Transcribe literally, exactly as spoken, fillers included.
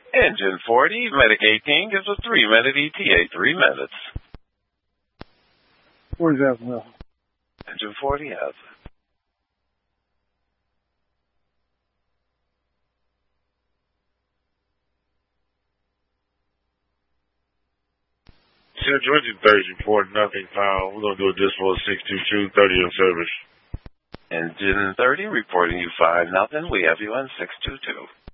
Engine forty, Medic eighteen gives a three-minute E T A, three minutes. forty thousand left. Engine forty has it. Central Engine thirty report, nothing found. We're going to do a decimal six two two, thirty in service. Engine thirty reporting you five nothing. We have you on six two two.